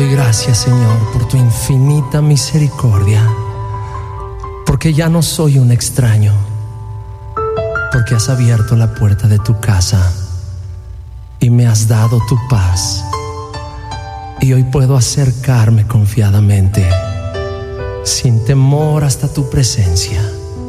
doy gracias, Señor, por tu infinita misericordia, porque ya no soy un extraño, porque has abierto la puerta de tu casa y me has dado tu paz. Y hoy puedo acercarme confiadamente, sin temor, hasta tu presencia.